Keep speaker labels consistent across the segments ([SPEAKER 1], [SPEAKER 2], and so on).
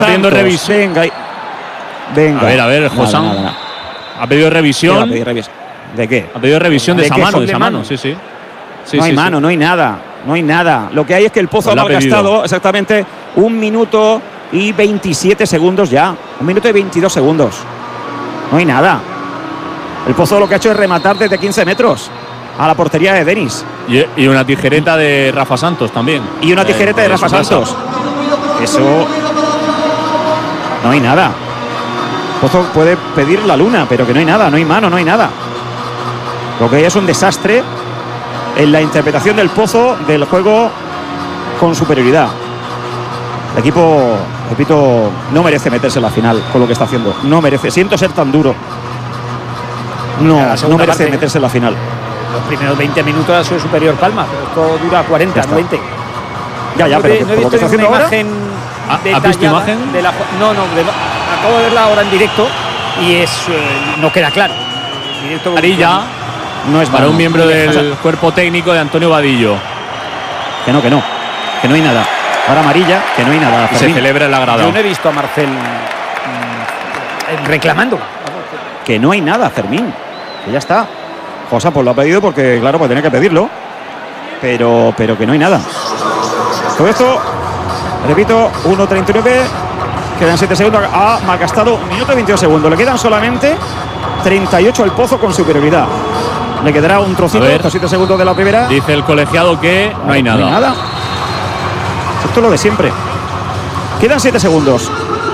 [SPEAKER 1] pidiendo revisión.
[SPEAKER 2] Venga.
[SPEAKER 1] A ver, Josán.
[SPEAKER 2] Nada.
[SPEAKER 1] Ha pedido revisión.
[SPEAKER 2] ¿De qué?
[SPEAKER 1] Ha pedido revisión de esa mano,
[SPEAKER 2] de
[SPEAKER 1] mano. Sí.
[SPEAKER 2] No hay mano, no hay nada. No hay nada. Lo que hay es que el Pozo ha malgastado exactamente 1 minuto y 27 segundos ya. 1 minuto y 22 segundos. No hay nada. El Pozo lo que ha hecho es rematar desde 15 metros a la portería de Denis.
[SPEAKER 1] Y una tijereta de Rafa Santos también.
[SPEAKER 2] Y una tijereta de Rafa Santos. Eso. No hay nada. Pozo puede pedir la luna, pero que no hay nada, no hay mano, no hay nada. Lo que hay es un desastre en la interpretación del Pozo del juego con superioridad. El equipo, repito, no merece meterse en la final con lo que está haciendo. No merece. Siento ser tan duro. No merece meterse en la final.
[SPEAKER 3] Los primeros 20 minutos ha sido superior Palma, pero esto dura 40, no 20.
[SPEAKER 2] Ya, pero
[SPEAKER 3] no he visto ninguna imagen detallada.
[SPEAKER 1] ¿Has visto imagen?
[SPEAKER 3] Acabo de verla ahora en directo y no queda claro.
[SPEAKER 1] Amarilla
[SPEAKER 2] no es
[SPEAKER 1] para un miembro del cuerpo técnico de Antonio Vadillo.
[SPEAKER 2] Que no hay nada. Para amarilla, que no hay nada.
[SPEAKER 1] Y se celebra en la grada.
[SPEAKER 3] Yo no he visto a Marcel reclamando.
[SPEAKER 2] Que no hay nada, Fermín. Que ya está. José pues lo ha pedido porque, claro, pues tenía que pedirlo. Pero que no hay nada. Todo esto, repito, 1:39. Quedan 7 segundos. Ha malgastado 1 minuto y 22 segundos. Le quedan solamente 38 al Pozo con superioridad. Le quedará un trocito, estos 7 segundos de la primera.
[SPEAKER 1] Dice el colegiado que no hay nada.
[SPEAKER 2] No hay nada. Esto es lo de siempre. Quedan 7 segundos.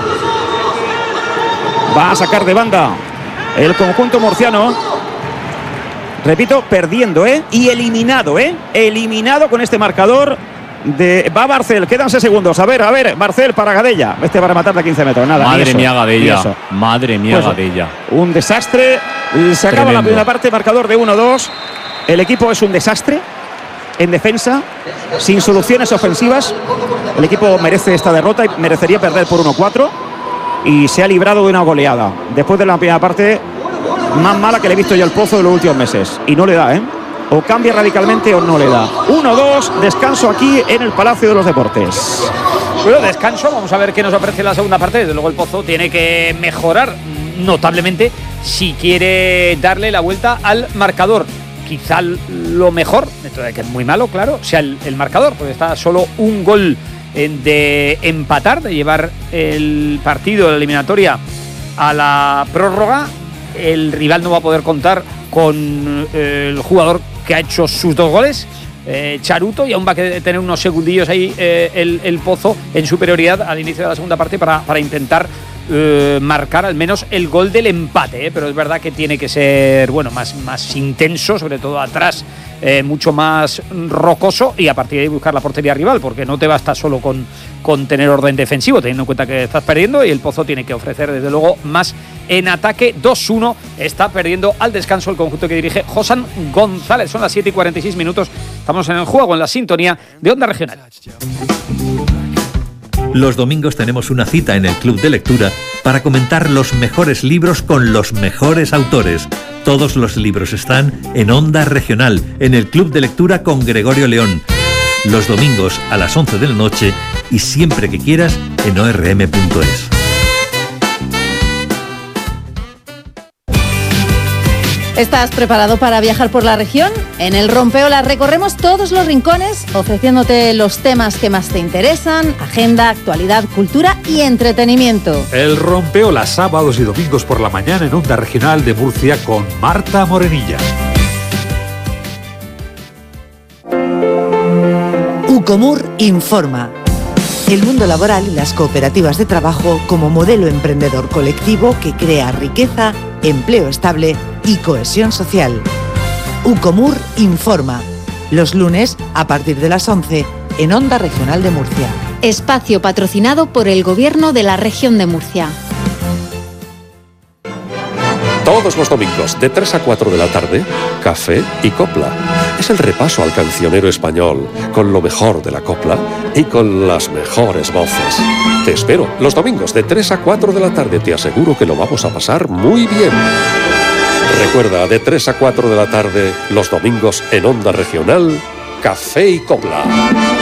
[SPEAKER 2] Va a sacar de banda el conjunto murciano. Repito, perdiendo, y eliminado, eliminado con este marcador. Va Marcel, quedan 6 segundos. A ver, Marcel para Gadella. Este va a rematar de 15 metros. Nada.
[SPEAKER 1] Madre mía, Gadella. Madre mía, Gadella.
[SPEAKER 2] Un desastre. Se acaba la primera parte, marcador de 1-2. El equipo es un desastre en defensa, sin soluciones ofensivas. El equipo merece esta derrota y merecería perder por 1-4. Y se ha librado de una goleada. Después de la primera parte, más mala que le he visto yo al Pozo en los últimos meses. Y no le da, O cambia radicalmente o no le da. 1-2, descanso aquí en el Palacio de los Deportes.
[SPEAKER 3] Bueno, descanso, vamos a ver qué nos ofrece la segunda parte. Desde luego el Pozo tiene que mejorar notablemente si quiere darle la vuelta al marcador. Quizá lo mejor, dentro de que es muy malo, claro, sea el marcador, porque está solo un gol de empatar, de llevar el partido, la eliminatoria, a la prórroga. El rival no va a poder contar con el jugador que ha hecho sus 2 goles, Charuto, y aún va a tener unos segundillos ahí el Pozo en superioridad al inicio de la segunda parte para intentar marcar al menos el gol del empate, pero es verdad que tiene que ser más intenso, sobre todo atrás, mucho más rocoso, y a partir de ahí buscar la portería rival, porque no te basta solo con tener orden defensivo, teniendo en cuenta que estás perdiendo, y el Pozo tiene que ofrecer desde luego más en ataque. 2-1 está perdiendo al descanso el conjunto que dirige Josán González. Son las 7:46 minutos, estamos en el juego, en la sintonía de Onda Regional.
[SPEAKER 4] Los domingos tenemos una cita en el Club de Lectura para comentar los mejores libros con los mejores autores. Todos los libros están en Onda Regional, en el Club de Lectura con Gregorio León. Los domingos a las 11 de la noche y siempre que quieras en orm.es.
[SPEAKER 5] ¿Estás preparado para viajar por la región? En el Rompeolas recorremos todos los rincones, ofreciéndote los temas que más te interesan, agenda, actualidad, cultura y entretenimiento.
[SPEAKER 6] El Rompeolas, sábados y domingos por la mañana en Onda Regional de Murcia con Marta Morenilla.
[SPEAKER 7] Ucomur informa. El mundo laboral y las cooperativas de trabajo como modelo emprendedor colectivo que crea riqueza, empleo estable y cohesión social. Ucomur informa. Los lunes a partir de las 11 en Onda Regional de Murcia.
[SPEAKER 8] Espacio patrocinado por el Gobierno de la Región de Murcia.
[SPEAKER 9] Todos los domingos de 3 a 4 de la tarde, Café y Copla. Es el repaso al cancionero español, con lo mejor de la copla y con las mejores voces. Te espero los domingos de 3 a 4 de la tarde. Te aseguro que lo vamos a pasar muy bien. Recuerda, de 3 a 4 de la tarde, los domingos en Onda Regional, Café y Copla.